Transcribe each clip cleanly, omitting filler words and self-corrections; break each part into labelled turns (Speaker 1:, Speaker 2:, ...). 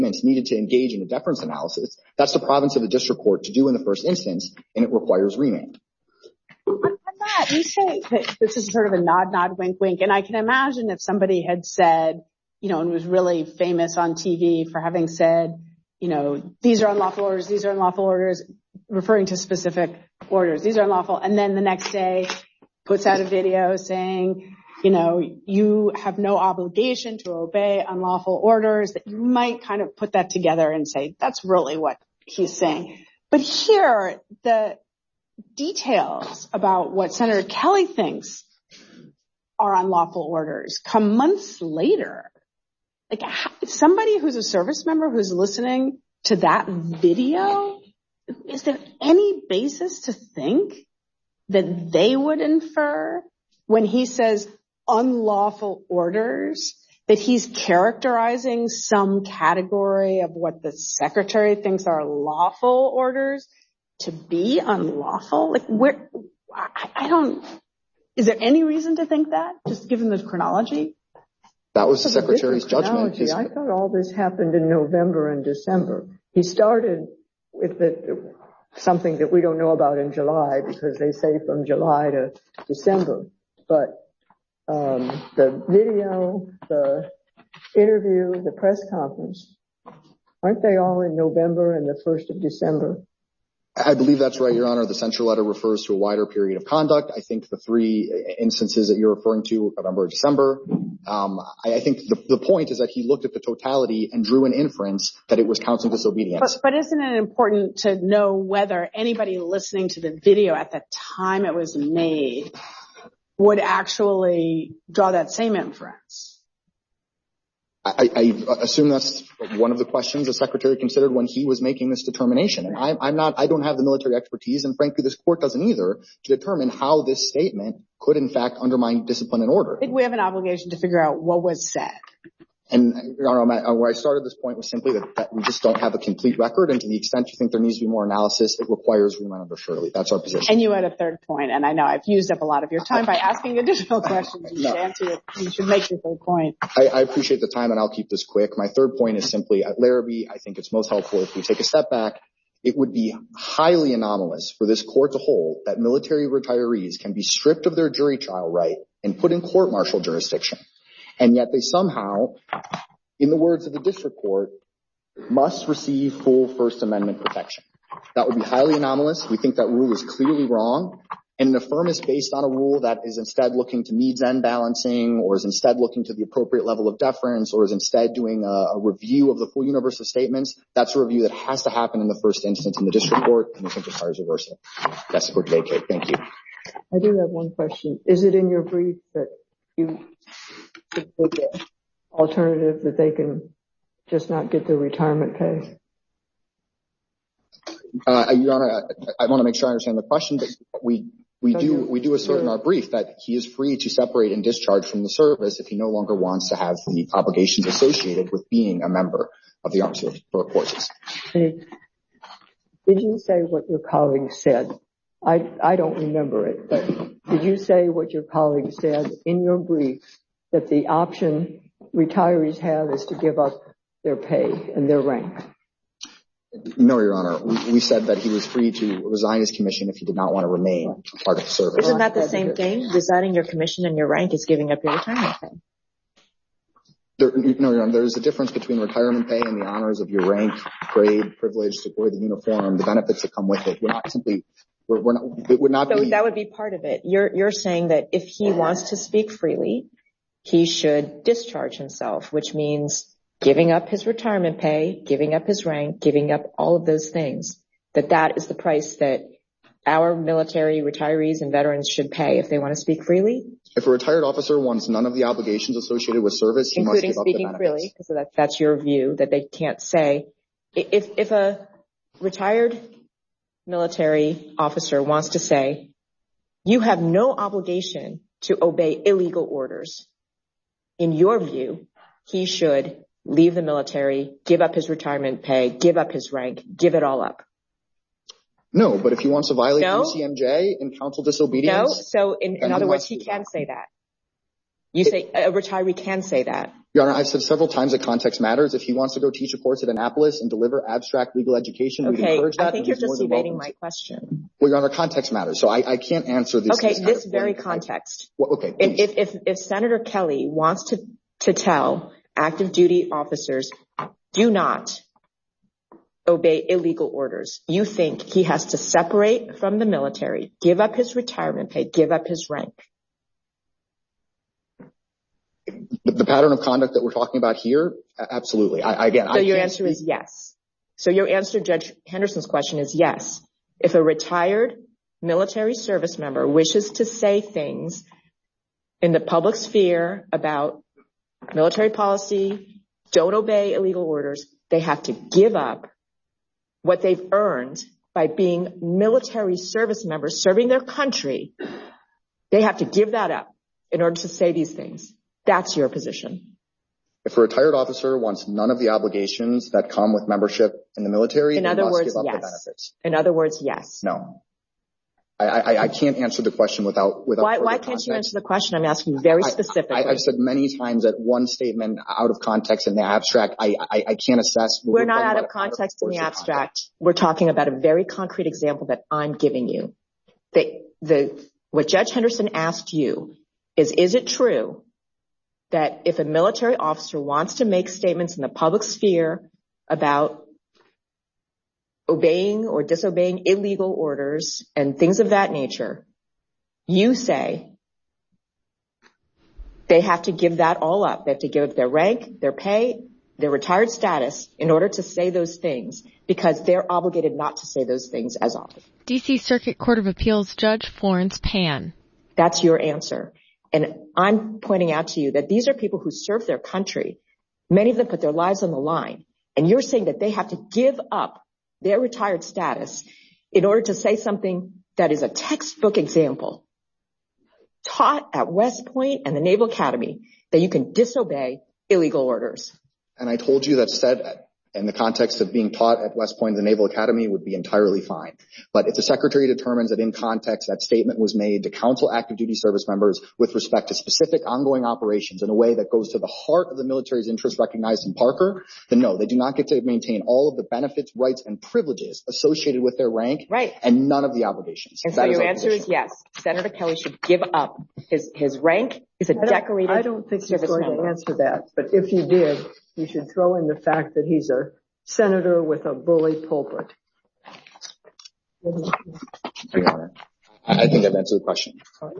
Speaker 1: needed to engage in a deference analysis. That's the province of the district court to do in the first instance, and it requires remand.
Speaker 2: You say that this is sort of a nod, wink, and I can imagine if somebody had said, and was really famous on TV for having said, these are unlawful orders, referring to specific orders. These are unlawful. And then the next day puts out a video saying, you have no obligation to obey unlawful orders, that you might kind of put that together and say, that's really what he's saying. But here, the details about what Senator Kelly thinks are unlawful orders come months later. Like, somebody who's a service member who's listening to that video, is there any basis to think that they would infer when he says unlawful orders that he's characterizing some category of what the secretary thinks are lawful orders to be unlawful? Is there any reason to think that, just given the chronology?
Speaker 1: That was the secretary's judgment.
Speaker 3: I thought all this happened in November and December. He started with something that we don't know about in July, because they say from July to December. But the video, the interview, the press conference, aren't they all in November and the 1st of December?
Speaker 1: I believe that's right, Your Honor. The censure letter refers to a wider period of conduct. I think the 3 instances that you're referring to, November and December, I think the point is that he looked at the totality and drew an inference that it was counts of disobedience.
Speaker 2: But isn't it important to know whether anybody listening to the video at the time it was made would actually draw that same inference?
Speaker 1: I assume that's one of the questions the secretary considered when he was making this determination. And I don't have the military expertise, and frankly, this court doesn't either, to determine how this statement could in fact undermine discipline and order.
Speaker 2: I think we have an obligation to figure out what was said.
Speaker 1: And, Your Honor, where I started this point was simply that we just don't have a complete record, and to the extent you think there needs to be more analysis, it requires remand under Shirley. That's our position.
Speaker 2: And you had a third point, and I know I've used up a lot of your time by asking additional questions. You should answer it. You should make your third point.
Speaker 1: I appreciate the time, and I'll keep this quick. My third point is simply, at Larrabee, I think it's most helpful if we take a step back. It would be highly anomalous for this court to hold that military retirees can be stripped of their jury trial right and put in court-martial jurisdiction. And yet they somehow, in the words of the district court, must receive full First Amendment protection. That would be highly anomalous. We think that rule is clearly wrong. And an affirm is based on a rule that is instead looking to needs-end balancing, or is instead looking to the appropriate level of deference, or is instead doing a review of the full universe of statements. That's a review that has to happen in the first instance in the district court, and we think requires reversal. That's the court to vacate. Thank you.
Speaker 3: I do have one question. Is it in your brief that you the alternative that they can just not get their retirement pay?
Speaker 1: Your Honor, I want to make sure I understand the question, but we do assert in our brief that he is free to separate and discharge from the service if he no longer wants to have the obligations associated with being a member of the armed forces.
Speaker 3: Did you say what your colleague said? I don't remember it, but did you say what your colleague said in your brief, that the option retirees have is to give up their pay and their rank?
Speaker 1: No, Your Honor. We said that he was free to resign his commission if he did not want to remain part of the service.
Speaker 4: Isn't that the same thing? Resigning your commission and your rank is giving up your retirement pay.
Speaker 1: No, Your Honor. There is a difference between retirement pay and the honors of your rank, grade, privilege, to wear the uniform, the benefits that come with it. It would not be.
Speaker 4: So that would be part of it. You're saying that if he wants to speak freely, he should discharge himself, which means giving up his retirement pay, giving up his rank, giving up all of those things, that is the price that our military retirees and veterans should pay if they want to speak freely?
Speaker 1: If a retired officer wants none of the obligations associated with service, he must give up the benefits.
Speaker 4: Including speaking freely, because that's your view, that they can't say. If a retired military officer wants to say, you have no obligation to obey illegal orders, in your view, he should leave the military, give up his retirement pay, give up his rank, give it all up.
Speaker 1: No, but if he wants to violate UCMJ and counsel disobedience.
Speaker 4: No, so in other words, he can say that. You say a retiree can say that.
Speaker 1: Your Honor, I've said several times that context matters. If he wants to go teach a course at Annapolis and deliver abstract legal education, we'd encourage that.
Speaker 4: I think you're just evading my question.
Speaker 1: Well, Your Honor, context matters, so I can't answer this.
Speaker 4: Okay, this very context.
Speaker 1: Well, okay.
Speaker 4: If Senator Kelly wants to tell active duty officers, do not obey illegal orders, you think he has to separate from the military, give up his retirement pay, give up his rank?
Speaker 1: The pattern of conduct that we're talking about here, absolutely.
Speaker 4: So your answer is yes. So your answer to Judge Henderson's question is yes. If a retired military service member wishes to say things in the public sphere about military policy, don't obey illegal orders, they have to give up what they've earned by being military service members serving their country. They have to give that up in order to say these things. That's your position.
Speaker 1: If a retired officer wants none of the obligations that come with membership in the military,
Speaker 4: in other words, yes.
Speaker 1: The benefits.
Speaker 4: In other words, yes.
Speaker 1: No. I can't answer the question without
Speaker 4: Why can't you answer the question? I'm asking very specifically.
Speaker 1: I've said many times that one statement out of context in the abstract, I can't assess.
Speaker 4: We're not out of context in the abstract. We're talking about a very concrete example that I'm giving you. What Judge Henderson asked you is it true that if a military officer wants to make statements in the public sphere about obeying or disobeying illegal orders and things of that nature, you say they have to give that all up. They have to give up their rank, their pay, their retired status in order to say those things because they're obligated not to say those things as often.
Speaker 5: D.C. Circuit Court of Appeals Judge Florence Pan.
Speaker 4: That's your answer. And I'm pointing out to you that these are people who serve their country. Many of them put their lives on the line. And you're saying that they have to give up their retired status in order to say something that is a textbook example taught at West Point and the Naval Academy that you can disobey illegal orders.
Speaker 1: And I told you that said in the context of being taught at West Point and the Naval Academy would be entirely fine. But if the Secretary determines that in context that statement was made to counsel active duty service members with respect to specific ongoing operations in a way that goes to the heart of the military's interest recognized in Parker, then no, they do not get to maintain all of the benefits, rights, and privileges associated with their rank,
Speaker 4: right,
Speaker 1: and none of the obligations.
Speaker 4: And so your answer is yes. Senator Kelly should give up his rank. He's a decorated
Speaker 3: I don't think he's going
Speaker 4: member.
Speaker 3: to answer that. But if he did, you should throw in the fact that he's a senator with a bully pulpit.
Speaker 1: I think I've answered the question.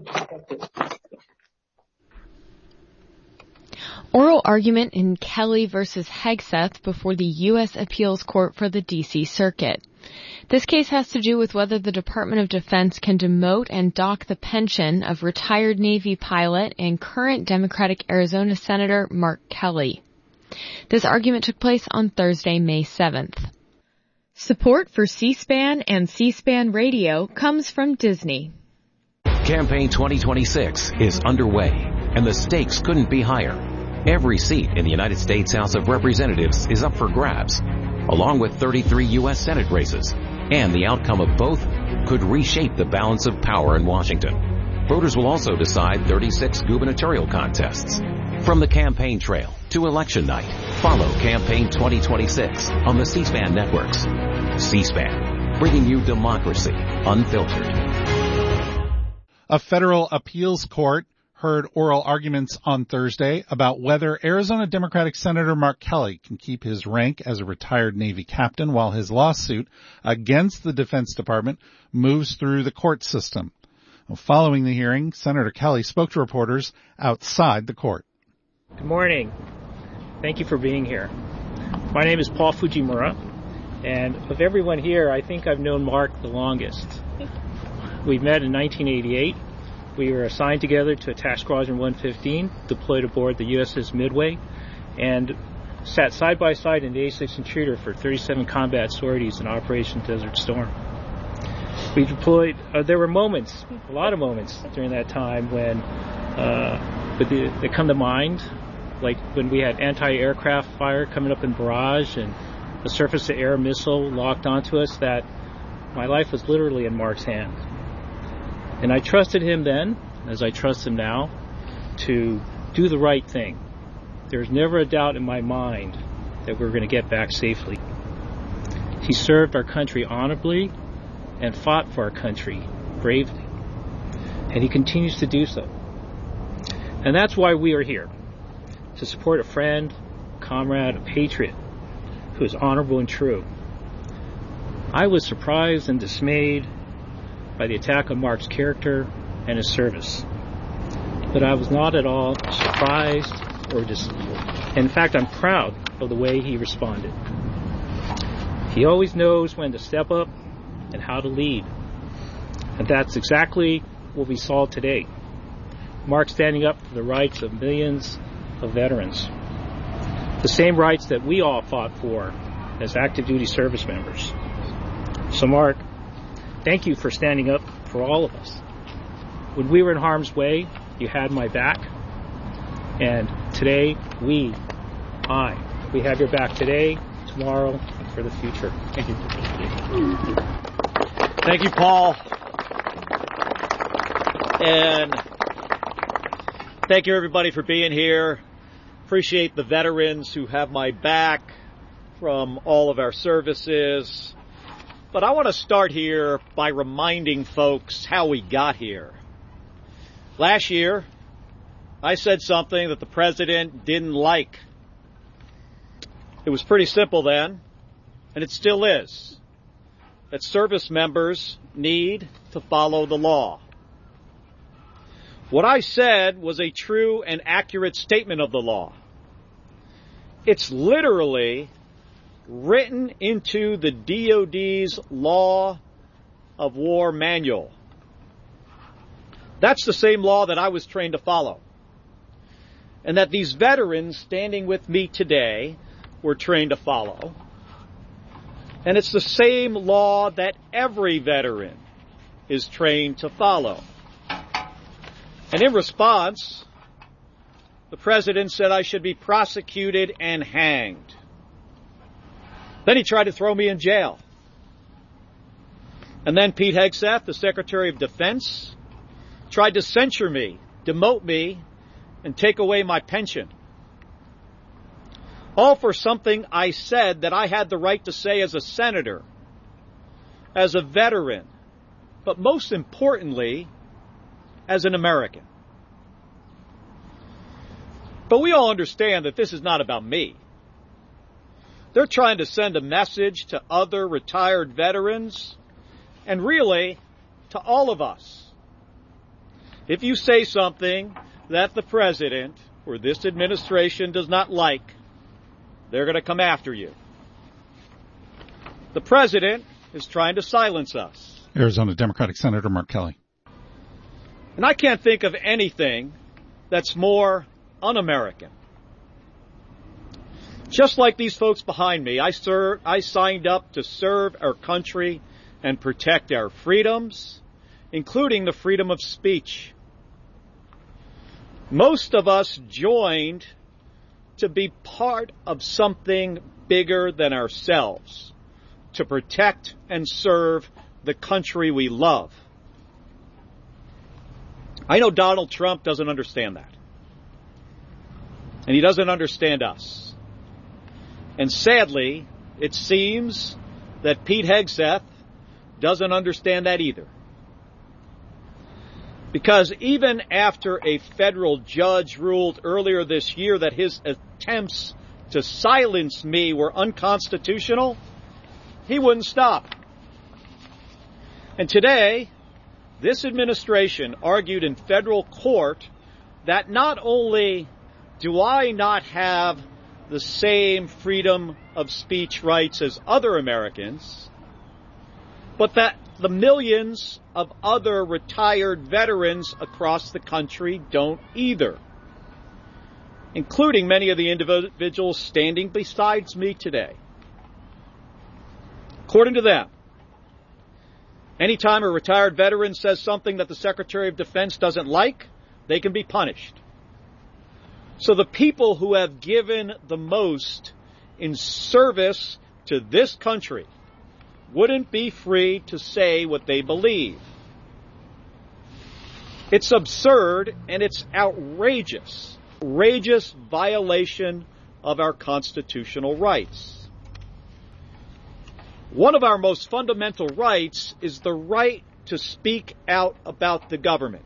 Speaker 5: Oral argument in Kelly versus Hegseth before the U.S. Appeals Court for the D.C. Circuit. This case has to do with whether the Department of Defense can demote and dock the pension of retired Navy pilot and current Democratic Arizona Senator Mark Kelly. This argument took place on Thursday, May 7th. Support for C-SPAN and C-SPAN Radio comes from Disney.
Speaker 6: Campaign 2026 is underway, and the stakes couldn't be higher. Every seat in the United States House of Representatives is up for grabs, along with 33 U.S. Senate races, and the outcome of both could reshape the balance of power in Washington. Voters will also decide 36 gubernatorial contests. From the campaign trail to election night, follow Campaign 2026 on the C-SPAN networks. C-SPAN, bringing you democracy unfiltered.
Speaker 7: A federal appeals court heard oral arguments on Thursday about whether Arizona Democratic Senator Mark Kelly can keep his rank as a retired Navy captain while his lawsuit against the Defense Department moves through the court system. Following the hearing, Senator Kelly spoke to reporters outside the court.
Speaker 8: Good morning. Thank you for being here. My name is Paul Fujimura, and of everyone here, I think I've known Mark the longest. We met in 1988. We were assigned together to Attack Squadron 115, deployed aboard the USS Midway, and sat side by side in the A6 Intruder for 37 combat sorties in Operation Desert Storm. We deployed, there were moments, a lot of moments during that time when they come to mind, like when we had anti-aircraft fire coming up in barrage and a surface-to-air missile locked onto us, that my life was literally in Mark's hands. And I trusted him then, as I trust him now, to do the right thing. There's never a doubt in my mind that we're going to get back safely. He served our country honorably and fought for our country bravely. And he continues to do so. And that's why we are here, to support a friend, comrade, a patriot who is honorable and true. I was surprised and dismayed by the attack on Mark's character and his service. But I was not at all surprised or disappointed. In fact, I'm proud of the way he responded. He always knows when to step up and how to lead. And that's exactly what we saw today. Mark standing up for the rights of millions of veterans. The same rights that we all fought for as active duty service members. So Mark, thank you for standing up for all of us. When we were in harm's way, you had my back. And today, we have your back today, tomorrow, and for the future. Thank you.
Speaker 9: Thank you, Paul. And thank you, everybody, for being here. Appreciate the veterans who have my back from all of our services. But I want to start here by reminding folks how we got here. Last year, I said something that the president didn't like. It was pretty simple then, and it still is, that service members need to follow the law. What I said was a true and accurate statement of the law. It's literally written into the DOD's Law of War Manual. That's the same law that I was trained to follow. And that these veterans standing with me today were trained to follow. And it's the same law that every veteran is trained to follow. And in response, the president said I should be prosecuted and hanged. Then he tried to throw me in jail. And then Pete Hegseth, the Secretary of Defense, tried to censure me, demote me, and take away my pension. All for something I said that I had the right to say as a senator, as a veteran, but most importantly, as an American. But we all understand that this is not about me. They're trying to send a message to other retired veterans, and really, to all of us. If you say something that the president or this administration does not like, they're going to come after you. The president is trying to silence us.
Speaker 7: Arizona Democratic Senator Mark Kelly.
Speaker 9: And I can't think of anything that's more un-American. Just like these folks behind me, I signed up to serve our country and protect our freedoms, including the freedom of speech. Most of us joined to be part of something bigger than ourselves, to protect and serve the country we love. I know Donald Trump doesn't understand that. And he doesn't understand us. And sadly, it seems that Pete Hegseth doesn't understand that either. Because even after a federal judge ruled earlier this year that his attempts to silence me were unconstitutional, he wouldn't stop. And today, this administration argued in federal court that not only do I not have the same freedom of speech rights as other Americans, but that the millions of other retired veterans across the country don't either, including many of the individuals standing beside me today. According to them, anytime a retired veteran says something that the Secretary of Defense doesn't like, they can be punished. So the people who have given the most in service to this country wouldn't be free to say what they believe. It's absurd and it's outrageous outrageous violation of our constitutional rights. One of our most fundamental rights is the right to speak out about the government.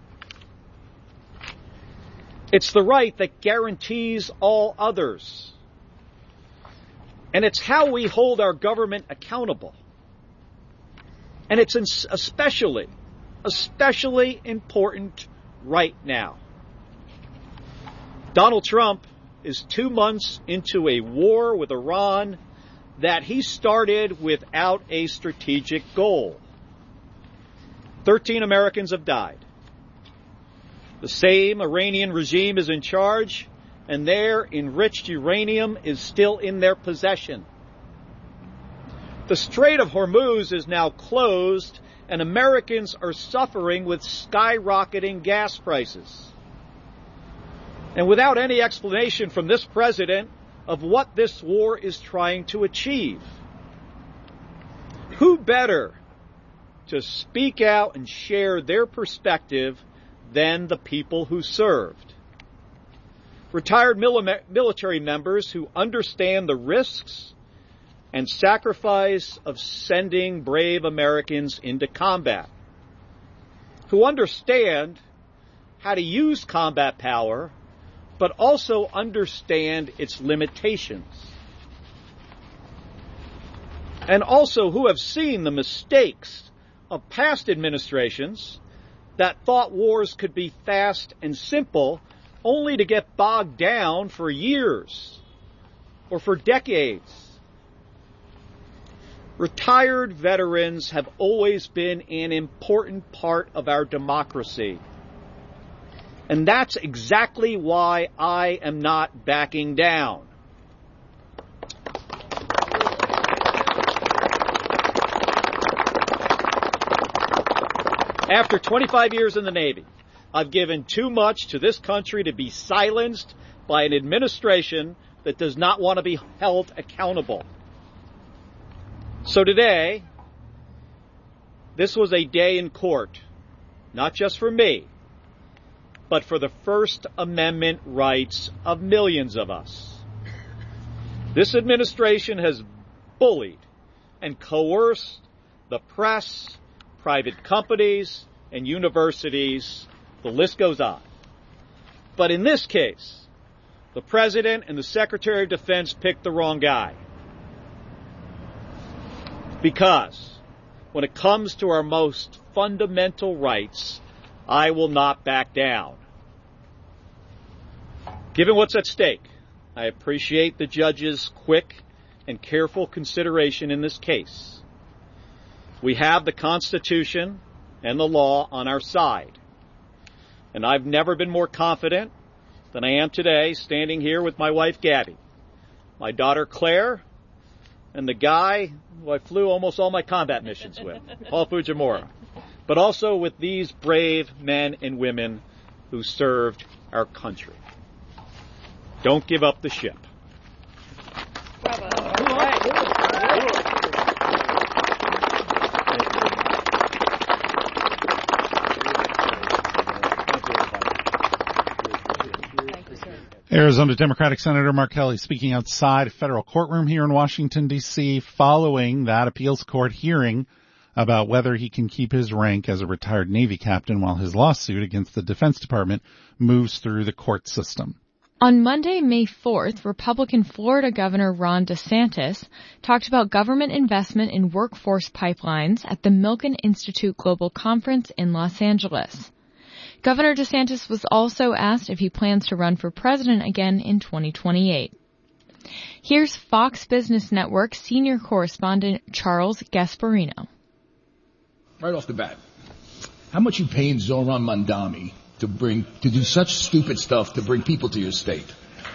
Speaker 9: It's the right that guarantees all others. And it's how we hold our government accountable. And it's especially important right now. Donald Trump is 2 months into a war with Iran that he started without a strategic goal. 13 Americans have died. The same Iranian regime is in charge, and their enriched uranium is still in their possession. The Strait of Hormuz is now closed, and Americans are suffering with skyrocketing gas prices. And without any explanation from this president of what this war is trying to achieve. Who better to speak out and share their perspective than the people who served? Retired military members who understand the risks and sacrifice of sending brave Americans into combat, who understand how to use combat power, but also understand its limitations, and also who have seen the mistakes of past administrations that thought wars could be fast and simple, only to get bogged down for years or for decades. Retired veterans have always been an important part of our democracy. And that's exactly why I am not backing down. After 25 years in the Navy, I've given too much to this country to be silenced by an administration that does not want to be held accountable. So today, this was a day in court, not just for me, but for the First Amendment rights of millions of us. This administration has bullied and coerced the press, private companies, and universities. The list goes on. But in this case, the President and the Secretary of Defense picked the wrong guy. Because when it comes to our most fundamental rights, I will not back down. Given what's at stake, I appreciate the judge's quick and careful consideration in this case. We have the Constitution and the law on our side. And I've never been more confident than I am today, standing here with my wife, Gabby, my daughter, Claire, and the guy who I flew almost all my combat missions with, Paul Fujimura, but also with these brave men and women who served our country. Don't give up the ship.
Speaker 4: Bravo.
Speaker 7: Arizona Democratic Senator Mark Kelly speaking outside a federal courtroom here in Washington, D.C., following that appeals court hearing about whether he can keep his rank as a retired Navy captain while his lawsuit against the Defense Department moves through the court system.
Speaker 5: On Monday, May 4th, Republican Florida Governor Ron DeSantis talked about government investment in workforce pipelines at the Milken Institute Global Conference in Los Angeles. Governor DeSantis was also asked if he plans to run for president again in 2028. Here's Fox Business Network senior correspondent Charles Gasparino.
Speaker 10: Right off the bat, how much you paying Zohran Mamdani to do such stupid stuff to bring people to your state?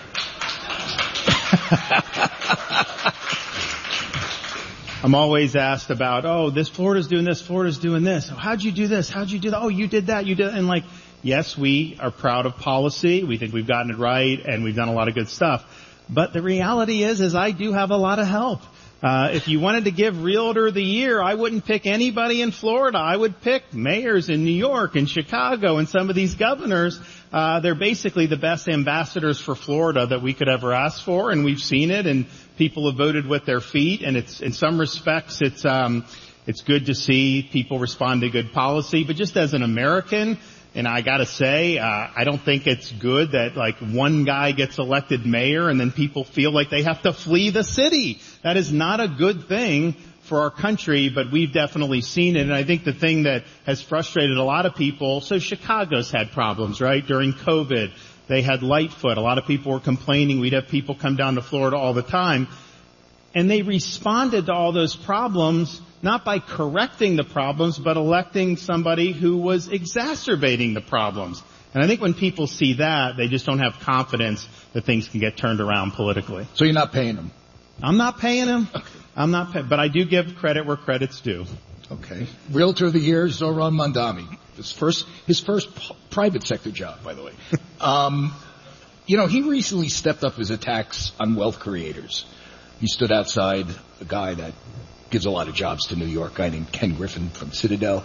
Speaker 11: I'm always asked about, Florida's doing this, Florida's doing this. How'd you do this? How'd you do that? Oh, you did that, you did. And yes, we are proud of policy. We think we've gotten it right and we've done a lot of good stuff. But the reality is I do have a lot of help. If you wanted to give Realtor of the Year, I wouldn't pick anybody in Florida. I would pick mayors in New York and Chicago and some of these governors. They're basically the best ambassadors for Florida that we could ever ask for, and we've seen it, and people have voted with their feet, and it's, in some respects, it's good to see people respond to good policy, but just as an American, and I gotta say, I don't think it's good that like one guy gets elected mayor and then people feel like they have to flee the city. That is not a good thing for our country, but we've definitely seen it. And I think the thing that has frustrated a lot of people, so Chicago's had problems, right? During COVID, they had Lightfoot. A lot of people were complaining. We'd have people come down to Florida all the time. And they responded to all those problems not by correcting the problems, but electing somebody who was exacerbating the problems. And I think when people see that, they just don't have confidence that things can get turned around politically.
Speaker 10: So you're not paying him?
Speaker 11: I'm not paying him. Okay. But I do give credit where credit's due.
Speaker 10: Okay. Realtor of the Year, Zohran Mamdani. His first private sector job, by the way. He recently stepped up his attacks on wealth creators. He stood outside a guy that gives a lot of jobs to New York, a guy named Ken Griffin from Citadel.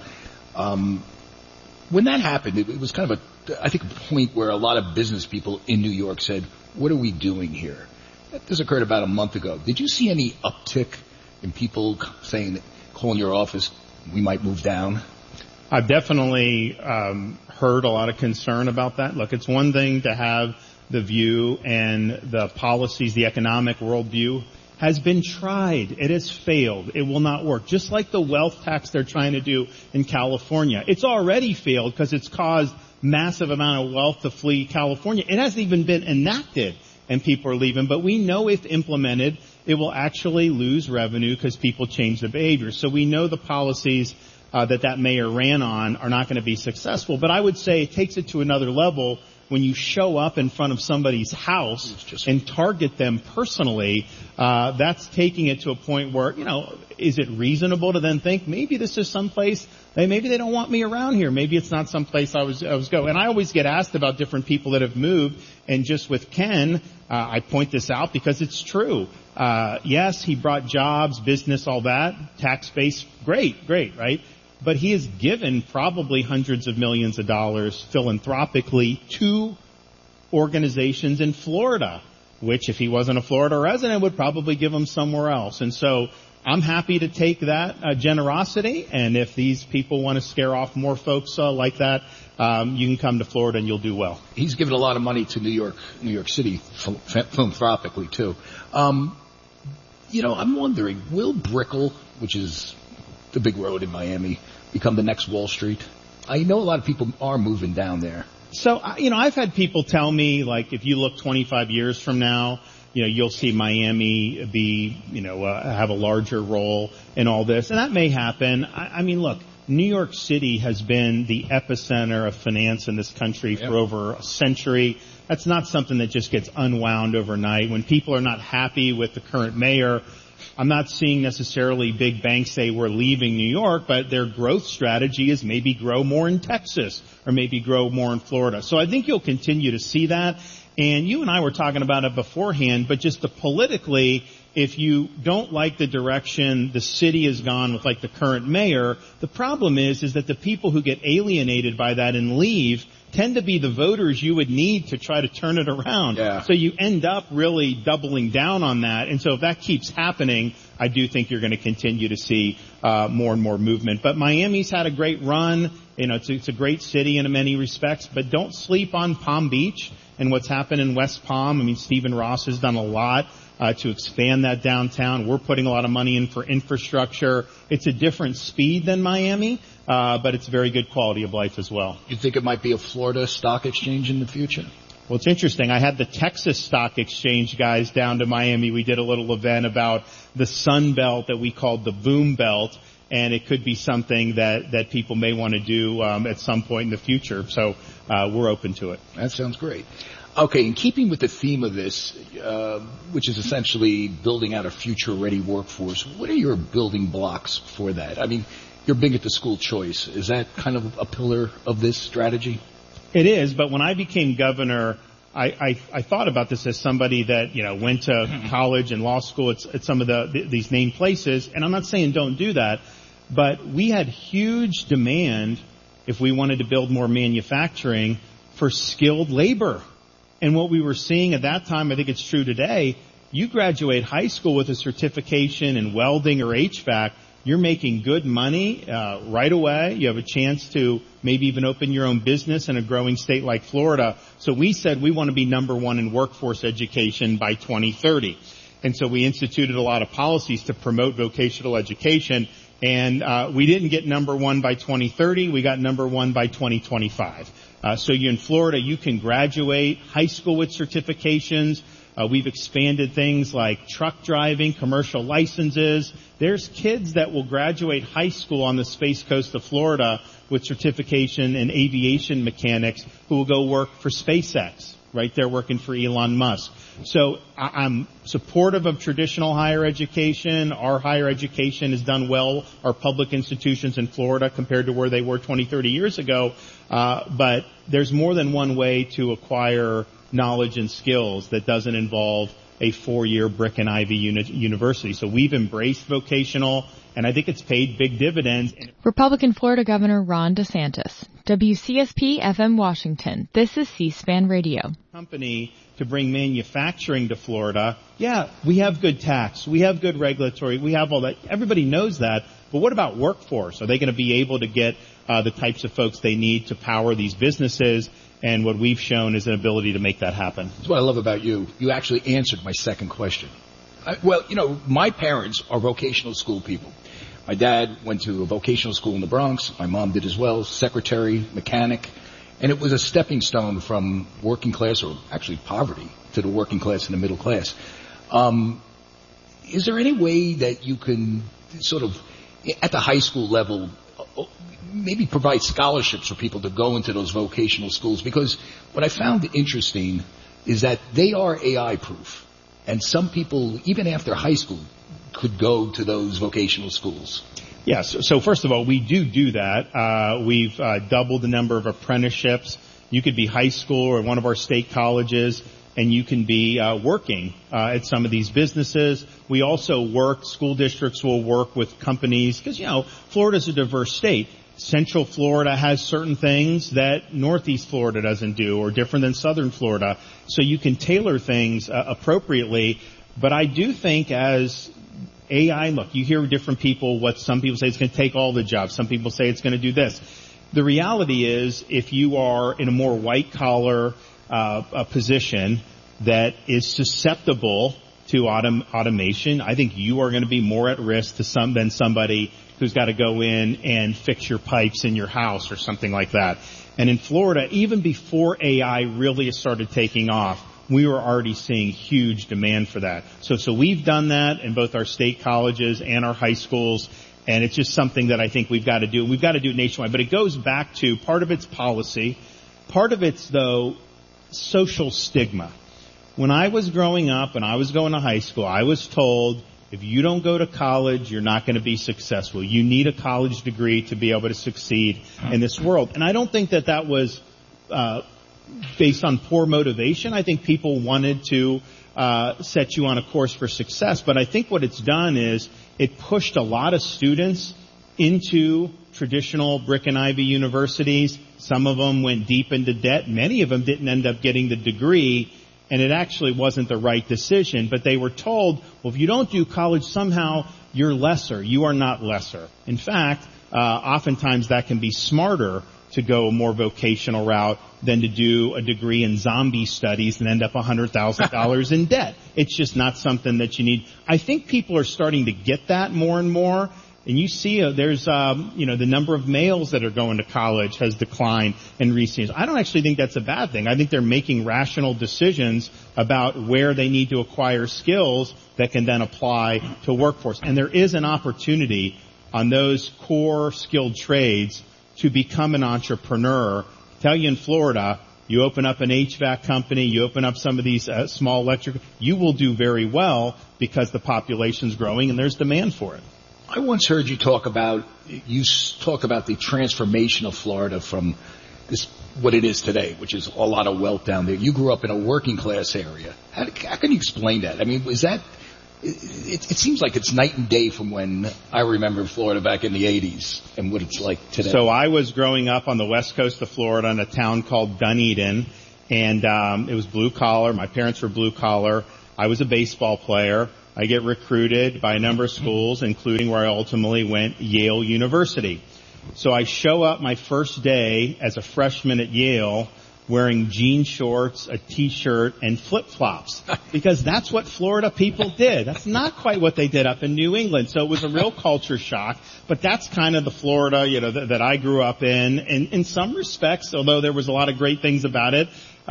Speaker 10: When that happened, it was kind of a point where a lot of business people in New York said, what are we doing here? This occurred about a month ago. Did you see any uptick in people saying, calling your office, we might move down?
Speaker 11: I've definitely heard a lot of concern about that. Look, it's one thing to have the view and the policies, the economic worldview has been tried. It has failed. It will not work. Just like the wealth tax they're trying to do in California. It's already failed because it's caused massive amount of wealth to flee California. It hasn't even been enacted and people are leaving. But we know if implemented, it will actually lose revenue because people change their behavior. So we know the policies that mayor ran on are not going to be successful. But I would say it takes it to another level when you show up in front of somebody's house and target them personally. That's taking it to a point where, is it reasonable to then think maybe this is someplace, maybe they don't want me around here. Maybe it's not someplace I was going. And I always get asked about different people that have moved. And just with Ken, I point this out because it's true. Yes, he brought jobs, business, all that, tax base, great, right? But he has given probably hundreds of millions of dollars philanthropically to organizations in Florida, which if he wasn't a Florida resident would probably give him somewhere else. And so I'm happy to take that generosity. And if these people want to scare off more folks like that, you can come to Florida and you'll do well.
Speaker 10: He's given a lot of money to New York City philanthropically too. I'm wondering, will Brickell, which is the big road in Miami, become the next Wall Street? I know a lot of people are moving down there.
Speaker 11: So, I've had people tell me, like, if you look 25 years from now, you'll see Miami be, have a larger role in all this. And that may happen. I mean, look, New York City has been the epicenter of finance in this country for over a century. That's not something that just gets unwound overnight. When people are not happy with the current mayor, I'm not seeing necessarily big banks say we're leaving New York, but their growth strategy is maybe grow more in Texas or maybe grow more in Florida. So I think you'll continue to see that. And you and I were talking about it beforehand, but just politically, if you don't like the direction the city has gone with like the current mayor, the problem is that the people who get alienated by that and leave tend to be the voters you would need to try to turn it around.
Speaker 10: Yeah.
Speaker 11: So you end up really doubling down on that. And so if that keeps happening, I do think you're going to continue to see more and more movement. But Miami's had a great run. It's a great city in many respects, but don't sleep on Palm Beach and what's happened in West Palm. I mean, Stephen Ross has done a lot to expand that downtown. We're putting a lot of money in for infrastructure. It's a different speed than Miami, but it's very good quality of life as well.
Speaker 10: You think it might be a Florida stock exchange in the future?
Speaker 11: Well, it's interesting. I had the Texas Stock Exchange guys down to Miami. We did a little event about the Sun Belt that we called the Boom Belt, and it could be something that people may want to do at some point in the future. So we're open to it.
Speaker 10: That sounds great. Okay, in keeping with the theme of this, which is essentially building out a future-ready workforce, what are your building blocks for that? I mean, you're big into school choice. Is that kind of a pillar of this strategy?
Speaker 11: It is, but when I became governor, I thought about this as somebody that, went to college and law school at some of these named places, and I'm not saying don't do that, but we had huge demand if we wanted to build more manufacturing for skilled labor. And what we were seeing at that time, I think it's true today, you graduate high school with a certification in welding or HVAC, you're making good money right away. You have a chance to maybe even open your own business in a growing state like Florida. So we said we want to be number one in workforce education by 2030. And so we instituted a lot of policies to promote vocational education. And we didn't get number one by 2030. We got number one by 2025. So you in Florida, you can graduate high school with certifications. We've expanded things like truck driving, commercial licenses. There's kids that will graduate high school on the Space Coast of Florida with certification in aviation mechanics who will go work for SpaceX. Right there working for Elon Musk. So I'm supportive of traditional higher education. Our higher education has done well, our public institutions in Florida compared to where they were 20, 30 years ago. But there's more than one way to acquire knowledge and skills that doesn't involve a 4-year brick and ivy university. So we've embraced vocational, and I think it's paid big dividends.
Speaker 5: Republican Florida Governor Ron DeSantis. WCSP FM Washington. This is C-SPAN Radio.
Speaker 11: Company to bring manufacturing to Florida. Yeah, we have good tax. We have good regulatory. We have all that. Everybody knows that. But what about workforce? Are they going to be able to get the types of folks they need to power these businesses? And what we've shown is an ability to make that happen.
Speaker 10: That's what I love about you. You actually answered my second question. My parents are vocational school people. My dad went to a vocational school in the Bronx. My mom did as well, secretary, mechanic. And it was a stepping stone from working class, or actually poverty, to the working class and the middle class. Is there any way that you can sort of, at the high school level, maybe provide scholarships for people to go into those vocational schools? Because what I found interesting is that they are AI proof. And some people, even after high school, could go to those vocational schools.
Speaker 11: Yes. So first of all, we do that. We've doubled the number of apprenticeships. You could be high school or one of our state colleges, and you can be working at some of these businesses. We also school districts will work with companies, because, Florida's a diverse state. Central Florida has certain things that Northeast Florida doesn't do, or different than Southern Florida. So you can tailor things appropriately. But I do think as AI, look, you hear different people, what some people say it's going to take all the jobs. Some people say it's going to do this. The reality is, if you are in a more white-collar position that is susceptible to automation, I think you are going to be more at risk than somebody who's got to go in and fix your pipes in your house or something like that. And in Florida, even before AI really started taking off, we were already seeing huge demand for that. So we've done that in both our state colleges and our high schools, and it's just something that I think we've got to do. We've got to do it nationwide. But it goes back to part of it's policy, part of it's, though, social stigma. When I was growing up and I was going to high school, I was told, if you don't go to college, you're not going to be successful. You need a college degree to be able to succeed in this world. And I don't think that was based on poor motivation. I think people wanted to set you on a course for success. But I think what it's done is it pushed a lot of students into traditional brick and ivy universities. Some of them went deep into debt. Many of them didn't end up getting the degree. And it actually wasn't the right decision, but they were told, well, if you don't do college, somehow you're lesser. You are not lesser. In fact, oftentimes that can be smarter to go a more vocational route than to do a degree in zombie studies and end up $100,000 in debt. It's just not something that you need. I think people are starting to get that more and more. And you see, there's, the number of males that are going to college has declined in recent years. I don't actually think that's a bad thing. I think they're making rational decisions about where they need to acquire skills that can then apply to workforce. And there is an opportunity on those core skilled trades to become an entrepreneur. I tell you, in Florida, you open up an HVAC company, you open up some of these small electric, you will do very well because the population's growing and there's demand for it.
Speaker 10: I once heard you talk about the transformation of Florida from this what it is today, which is a lot of wealth down there. You grew up in a working class area. How can you explain that? I mean, is that, it seems like it's night and day from when I remember Florida back in the 80s and what it's like today.
Speaker 11: So I was growing up on the west coast of Florida in a town called Dunedin, and it was blue collar. My parents were blue collar. I was a baseball player. I get recruited by a number of schools, including where I ultimately went, Yale University. So I show up my first day as a freshman at Yale wearing jean shorts, a t-shirt, and flip-flops. Because that's what Florida people did. That's not quite what they did up in New England. So it was a real culture shock. But that's kind of the Florida, that I grew up in. And in some respects, although there was a lot of great things about it,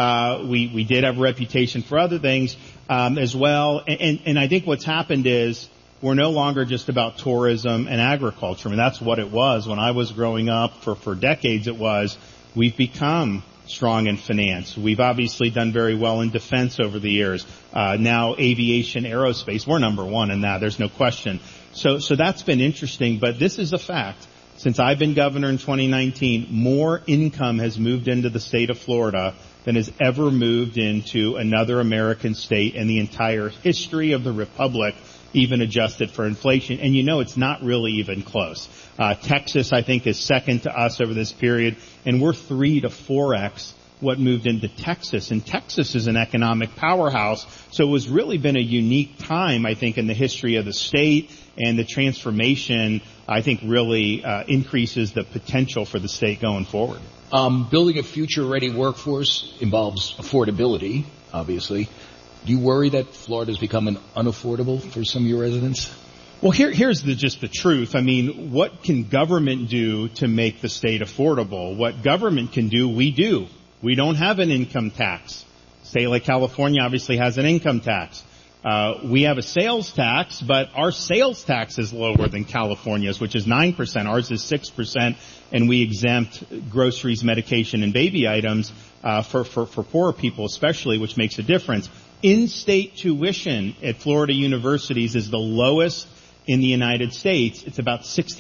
Speaker 11: we did have a reputation for other things, as well. And I think what's happened is, we're no longer just about tourism and agriculture. I mean, that's what it was when I was growing up. For decades it was. We've become strong in finance. We've obviously done very well in defense over the years. Now aviation, aerospace, we're number one in that. There's no question. So that's been interesting, but this is a fact. Since I've been governor in 2019, more income has moved into the state of Florida than has ever moved into another American state in the entire history of the Republic, even adjusted for inflation. And it's not really even close. Texas, I think, is second to us over this period, and we're 3 to 4x what moved into Texas. And Texas is an economic powerhouse, so it was really been a unique time, I think, in the history of the state, and the transformation, I think, really increases the potential for the state going forward.
Speaker 10: Building a future-ready workforce involves affordability, obviously. Do you worry that Florida is becoming unaffordable for some of your residents?
Speaker 11: Well, here's just the truth. I mean, what can government do to make the state affordable? What government can do, we do. We don't have an income tax. A state like California obviously has an income tax. We have a sales tax, but our sales tax is lower than California's, which is 9%. Ours is 6%, and we exempt groceries, medication, and baby items for poorer people especially, which makes a difference. In-state tuition at Florida universities is the lowest in the United States. It's about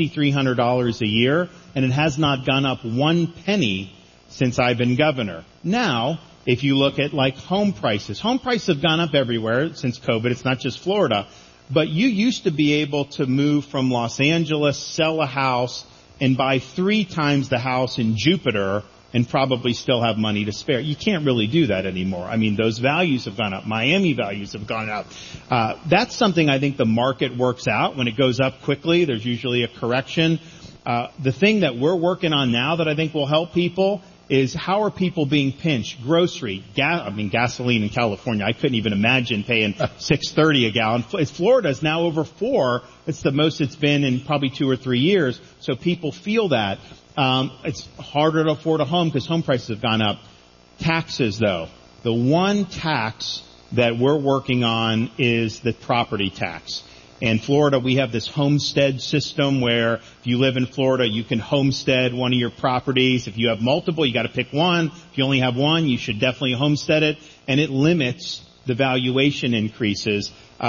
Speaker 11: $6,300 a year, and it has not gone up one penny since I've been governor. Now, if you look at home prices have gone up everywhere since COVID. It's not just Florida. But you used to be able to move from Los Angeles, sell a house, and buy 3 times the house in Jupiter and probably still have money to spare. You can't really do that anymore. I mean, those values have gone up. Miami values have gone up. That's something I think the market works out. When it goes up quickly, there's usually a correction. The thing that we're working on now that I think will help people is how are people being pinched? Grocery, gasoline in California, I couldn't even imagine paying $6.30 a gallon. Florida is now over $4. It's the most it's been in probably 2 or 3 years. So people feel that. It's harder to afford a home because home prices have gone up. Taxes, though. The one tax that we're working on is the property tax. In Florida, we have this homestead system where if you live in Florida, you can homestead one of your properties. If you have multiple, you got to pick one. If you only have one, you should definitely homestead it. And it limits the valuation increases.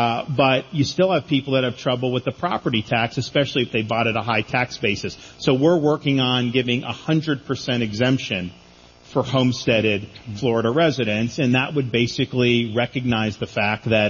Speaker 11: But you still have people that have trouble with the property tax, especially if they bought at a high tax basis. So we're working on giving 100% exemption for homesteaded Florida residents. And that would basically recognize the fact that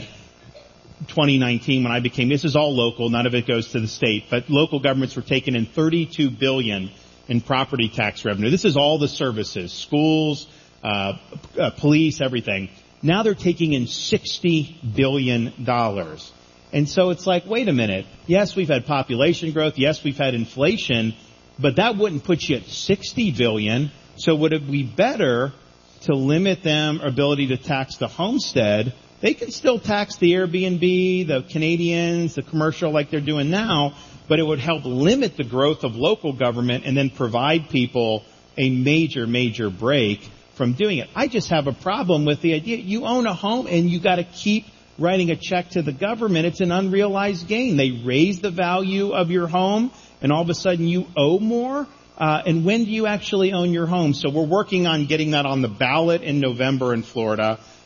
Speaker 11: 2019, when I became, this is all local, none of it goes to the state, but local governments were taking in $32 billion in property tax revenue. This is all the services, schools, police, everything. Now they're taking in $60 billion. And so it's like, wait a minute. Yes, we've had population growth. Yes, we've had inflation, but that wouldn't put you at $60 billion. So would it be better to limit them ability to tax the homestead? They can still tax the Airbnb, the Canadians, the commercial like they're doing now, but it would help limit the growth of local government and then provide people a major, major break from doing it. I just have a problem with the idea you own a home and you got to keep writing a check to the government. It's an unrealized gain. They raise the value of your home and all of a sudden you owe more. And when do you actually own your home? So we're working on getting that on the ballot in November in Florida.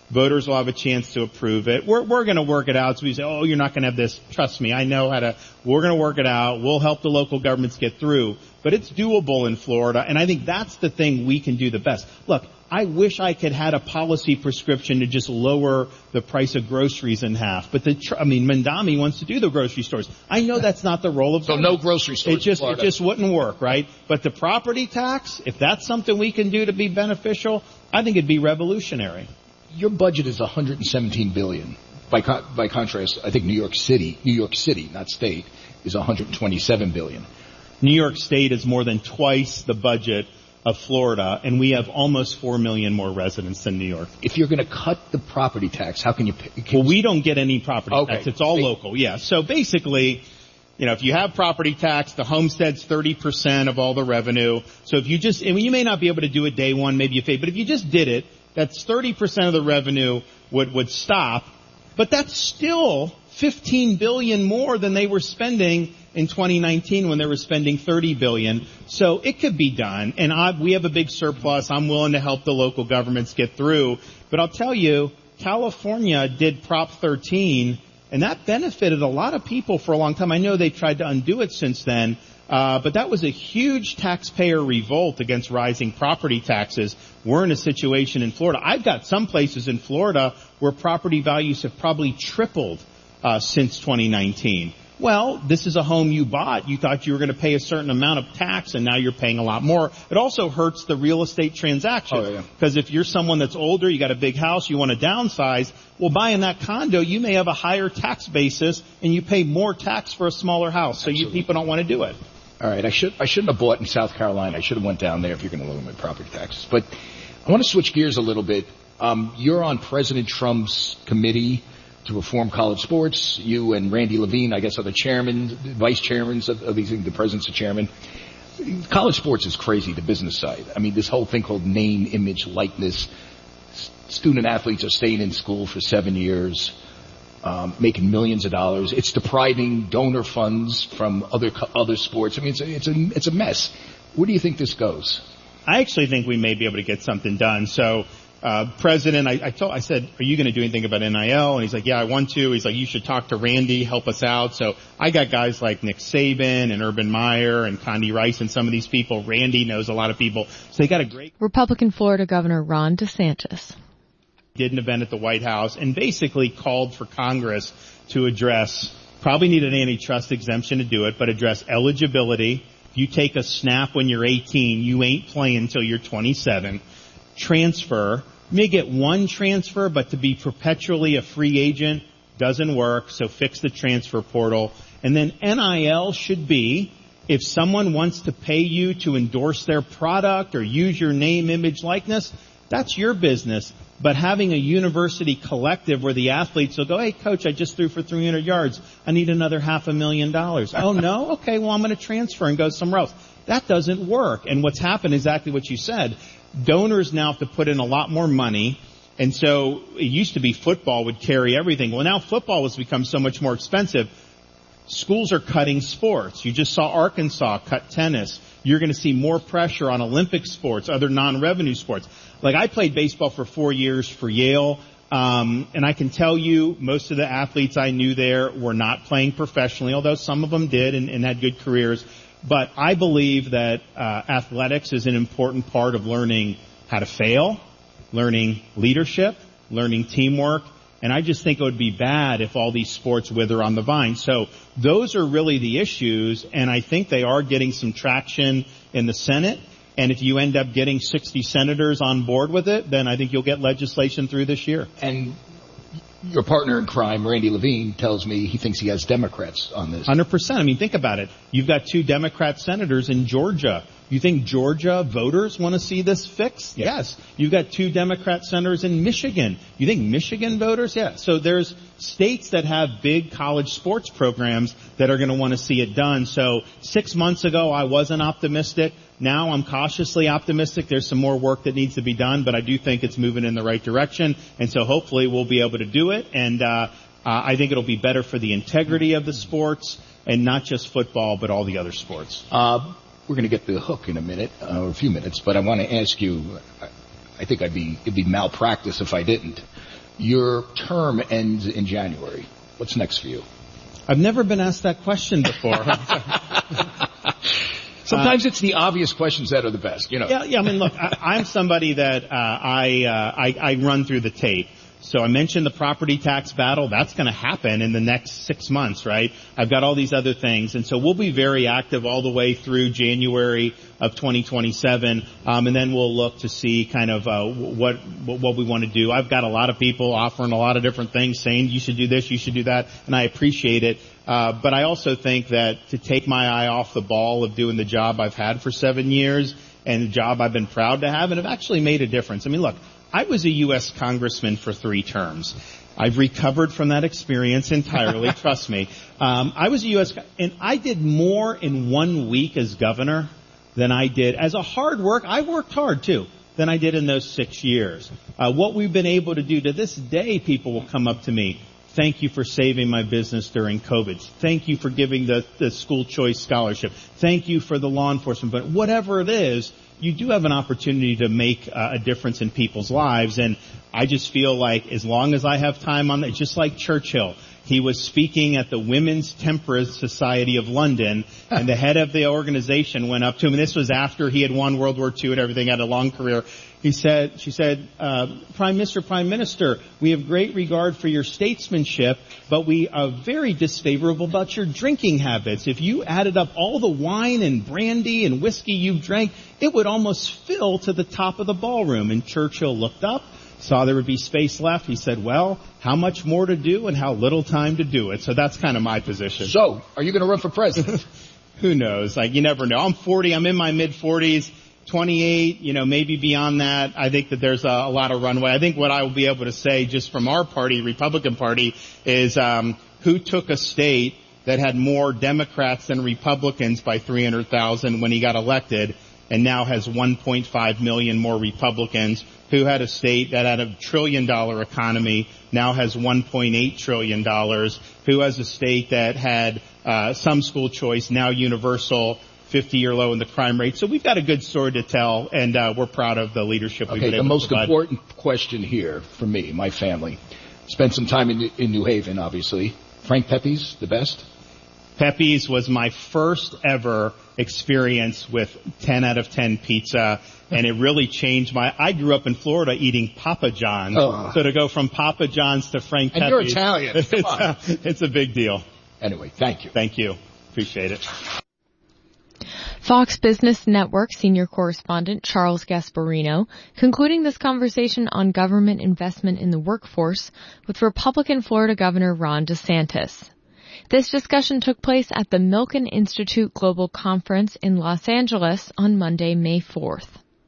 Speaker 11: Voters will have a chance to approve it. We're going to work it out. So we say, oh, you're not going to have this. Trust me, I know how to. We're going to work it out. We'll help the local governments get through. But it's doable in Florida, and I think that's the thing we can do the best. Look, I wish I could had a policy prescription to just lower the price of groceries in half. But Mandami wants to do the grocery stores. I know that's not the role of
Speaker 10: no grocery stores.
Speaker 11: It just wouldn't work, right? But the property tax, if that's something we can do to be beneficial, I think it'd be revolutionary.
Speaker 10: Your budget is $117 billion. By contrast, I think New York City, not state, is $127 billion.
Speaker 11: New York State is more than twice the budget of Florida, and we have almost 4 million more residents than New York.
Speaker 10: If you're going to cut the property tax, how can you pay?
Speaker 11: Well, we don't get any property tax. It's all local, yeah. So basically, if you have property tax, the homestead's 30% of all the revenue. So if you just, and you may not be able to do it day one, maybe you pay, but if you just did it, that's 30% of the revenue would stop. But that's still $15 billion more than they were spending in 2019 when they were spending $30 billion. So it could be done. And we have a big surplus. I'm willing to help the local governments get through. But I'll tell you, California did Prop 13, and that benefited a lot of people for a long time. I know they tried to undo it since then. But that was a huge taxpayer revolt against rising property taxes. We're in a situation in Florida. I've got some places in Florida where property values have probably tripled since 2019. Well, this is a home you bought. You thought you were going to pay a certain amount of tax, and now you're paying a lot more. It also hurts the real estate transaction. Because if you're someone that's older, you got a big house, you want to downsize, well, buying that condo, you may have a higher tax basis, and you pay more tax for a smaller house. So you people don't want to do it.
Speaker 10: All right, I shouldn't have bought in South Carolina. I should have went down there if you're going to limit property taxes. But I want to switch gears a little bit. You're on President Trump's committee to reform college sports. You and Randy Levine, I guess, are the vice chairmen of these. The president's the chairman. College sports is crazy, the business side. I mean, this whole thing called name, image, likeness. Student athletes are staying in school for 7 years. Making millions of dollars. It's depriving donor funds from other sports. I mean, it's a mess. Where do you think this goes?
Speaker 11: I actually think we may be able to get something done. So, President, I said, are you going to do anything about NIL? And he's like, yeah, I want to. He's like, you should talk to Randy, help us out. So I got guys like Nick Saban and Urban Meyer and Condi Rice and some of these people. Randy knows a lot of people. So they got a great
Speaker 5: Republican Florida Governor Ron DeSantis
Speaker 11: did an event at the White House and basically called for Congress to address, probably need an antitrust exemption to do it, but address eligibility. If you take a snap when you're 18, you ain't playing until you're 27. Transfer. You may get one transfer, but to be perpetually a free agent doesn't work, so fix the transfer portal. And then NIL should be, if someone wants to pay you to endorse their product or use your name, image, likeness, that's your business. But having a university collective where the athletes will go, hey, coach, I just threw for 300 yards. I need another $500,000. Oh, no? Okay, well, I'm going to transfer and go somewhere else. That doesn't work. And what's happened is exactly what you said. Donors now have to put in a lot more money. And so it used to be football would carry everything. Well, now football has become so much more expensive. Schools are cutting sports. You just saw Arkansas cut tennis. You're going to see more pressure on Olympic sports, other non-revenue sports. Like I played baseball for 4 years for Yale, and I can tell you most of the athletes I knew there were not playing professionally, although some of them did and had good careers. But I believe that athletics is an important part of learning how to fail, learning leadership, learning teamwork. And I just think it would be bad if all these sports wither on the vine. So those are really the issues, and I think they are getting some traction in the Senate. And if you end up getting 60 senators on board with it, then I think you'll get legislation through this year.
Speaker 10: And your partner in crime, Randy Levine, tells me he thinks he has Democrats on this.
Speaker 11: 100%. I mean, think about it. You've got 2 Democrat senators in Georgia. You think Georgia voters want to see this fixed? Yeah. Yes. You've got 2 Democrat senators in Michigan. You think Michigan voters? Yeah. So there's states that have big college sports programs that are going to want to see it done. So 6 months ago, I wasn't optimistic. Now I'm cautiously optimistic. There's some more work that needs to be done, but I do think it's moving in the right direction. And so hopefully we'll be able to do it. And I think it'll be better for the integrity of the sports and not just football, but all the other sports.
Speaker 10: We're going to get the hook in a minute, or a few minutes, but I want to ask you, I think it'd be malpractice if I didn't. Your term ends in January. What's next for you?
Speaker 11: I've never been asked that question before.
Speaker 10: Sometimes it's the obvious questions that are the best, you know.
Speaker 11: Yeah. I mean, look, I'm somebody that I run through the tape. So I mentioned the property tax battle. That's going to happen in the next 6 months, right? I've got all these other things. And so we'll be very active all the way through January of 2027. And then we'll look to see kind of what we want to do. I've got a lot of people offering a lot of different things, saying you should do this, you should do that, and I appreciate it. But I also think that to take my eye off the ball of doing the job I've had for 7 years and the job I've been proud to have and have actually made a difference. I mean, look, I was a U.S. congressman for 3 terms. I've recovered from that experience entirely, trust me. I was a U.S. and I did more in 1 week as governor than I did as a hard work. I worked hard too, than I did in those 6 years. What we've been able to do to this day, people will come up to me. Thank you for saving my business during COVID. Thank you for giving the school choice scholarship. Thank you for the law enforcement. But whatever it is, you do have an opportunity to make a difference in people's lives. And I just feel like as long as I have time on that, just like Churchill, he was speaking at the Women's Temperance Society of London, and the head of the organization went up to him, and this was after he had won World War II and everything, had a long career. She said, Prime Minister, we have great regard for your statesmanship, but we are very disfavorable about your drinking habits. If you added up all the wine and brandy and whiskey you've drank, it would almost fill to the top of the ballroom. And Churchill looked up, saw there would be space left. He said, well, how much more to do and how little time to do it. So that's kind of my position.
Speaker 10: So, are you going to run for president?
Speaker 11: Who knows? Like, you never know. I'm 40. I'm in my mid-40s. 28, maybe beyond that. I think that there's a lot of runway. I think what I will be able to say just from our party, Republican Party, is who took a state that had more Democrats than Republicans by 300,000 when he got elected and now has 1.5 million more Republicans, who had a state that had $1 trillion economy, now has $1.8 trillion, who has a state that had some school choice, now universal, 50-year low in the crime rate. So we've got a good story to tell, and we're proud of the leadership we've been able to provide.
Speaker 10: The most important question here for me, my family, spent some time in New Haven, obviously. Frank Pepe's the best?
Speaker 11: Pepe's was my first ever experience with 10 out of 10 pizza, and it really changed I grew up in Florida eating Papa John's. Oh. So to go from Papa John's to Frank Pepe's.
Speaker 10: And you're Italian.
Speaker 11: It's a big deal.
Speaker 10: Anyway, thank you.
Speaker 11: Thank you. Appreciate it.
Speaker 5: Fox Business Network senior correspondent Charles Gasparino concluding this conversation on government investment in the workforce with Republican Florida Governor Ron DeSantis. This discussion took place at the Milken Institute Global Conference in Los Angeles on Monday, May 4th.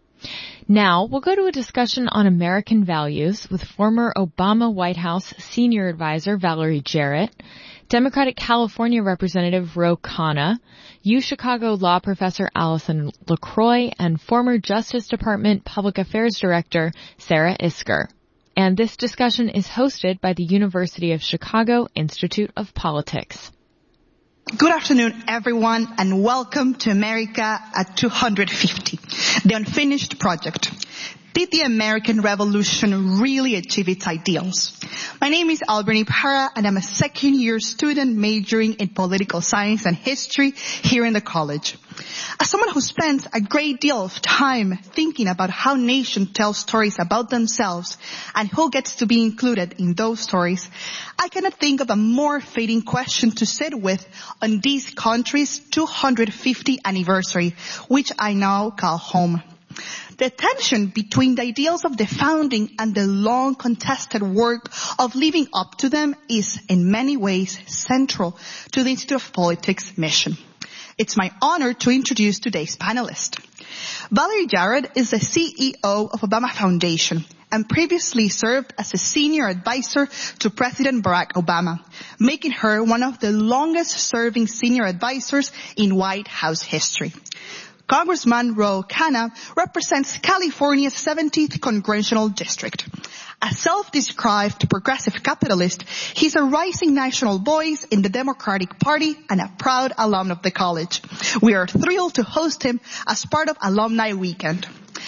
Speaker 5: Now, we'll go to a discussion on American values with former Obama White House senior advisor Valerie Jarrett, Democratic California Representative Ro Khanna, UChicago law professor Allison LaCroix, and former Justice Department Public Affairs Director Sarah Isgur. And this discussion is hosted by the University of Chicago Institute of Politics.
Speaker 12: Good afternoon, everyone, and welcome to America at 250, the unfinished project. Did the American Revolution really achieve its ideals? My name is Alberni Parra, and I'm a second-year student majoring in political science and history here in the college. As someone who spends a great deal of time thinking about how nations tell stories about themselves and who gets to be included in those stories, I cannot think of a more fitting question to sit with on this country's 250th anniversary, which I now call home. The tension between the ideals of the founding and the long contested work of living up to them is in many ways central to the Institute of Politics mission. It's my honor to introduce today's panelist. Valerie Jarrett is the CEO of Obama Foundation and previously served as a senior advisor to President Barack Obama, making her one of the longest serving senior advisors in White House history. Congressman Ro Khanna represents California's 17th Congressional District. A self-described progressive capitalist, he's a rising national voice in the Democratic Party and a proud alum of the college. We are thrilled to host him as part of Alumni Weekend.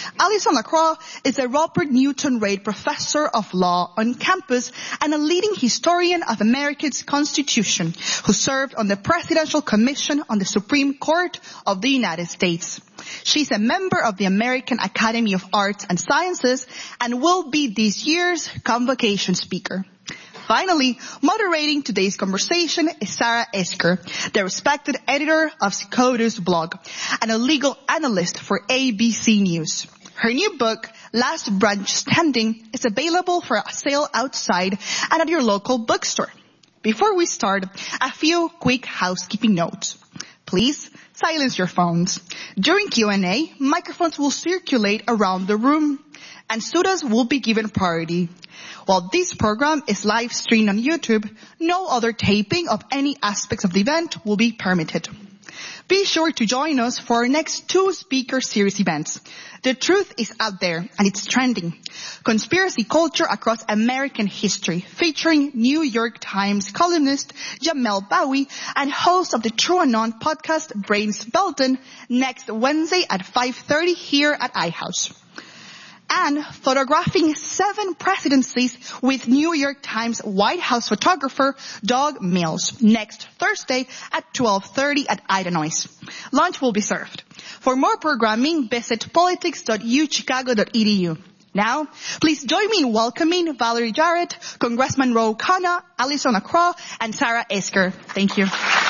Speaker 12: Alison Lacroix is a Robert Newton Reid Professor of Law on campus and a leading historian of America's Constitution who served on the Presidential Commission on the Supreme Court of the United States. She's a member of the American Academy of Arts and Sciences and will be this year's convocation speaker. Finally, moderating today's conversation is Sarah Esker, the respected editor of SCOTUS blog and a legal analyst for ABC News. Her new book, Last Branch Standing, is available for sale outside and at your local bookstore. Before we start, a few quick housekeeping notes. Please silence your phones. During Q&A, microphones will circulate around the room and students will be given priority. While this program is live streamed on YouTube, no other taping of any aspects of the event will be permitted. Be sure to join us for our next 2 speaker series events. The Truth is Out There and it's Trending. Conspiracy Culture Across American History, featuring New York Times columnist Jamel Bowie and host of the TrueAnon podcast, Brains Belton, next Wednesday at 5:30 here at iHouse. And Photographing 7 Presidencies with New York Times White House photographer Doug Mills next Thursday at 12:30 at Idanoise. Lunch will be served. For more programming, visit politics.uchicago.edu. Now, please join me in welcoming Valerie Jarrett, Congressman Ro Khanna, Alison Lacroix, and Sarah Esker. Thank you.